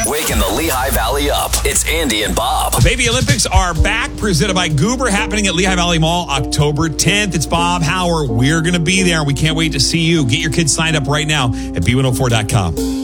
Waking the Lehigh Valley up. It's Andy and Bob. The Baby Olympics are back, presented by Goober, happening at Lehigh Valley Mall October 10th. It's Bob Hauer. We're going to be there, and we can't wait to see you. Get your kids signed up right now at B104.com.